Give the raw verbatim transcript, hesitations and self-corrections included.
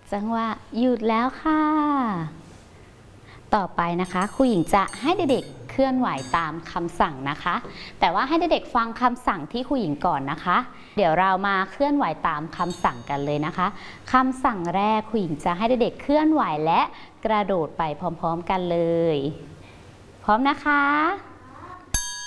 จังหวะหยุดแล้วค่ะต่อไปนะคะครูหญิงจะให้เด็กๆเคลื่อนไหวตามคำสั่งนะคะแต่ว่าให้เด็กๆฟังคำสั่งที่ครูหญิงก่อนนะคะเดี๋ยวเรามาเคลื่อนไหวตามคำสั่งกันเลยนะคะคำสั่งแรกครูหญิงจะให้เด็กๆเคลื่อนไหวและกระโดดไปพร้อมๆกันเลยพร้อมนะคะ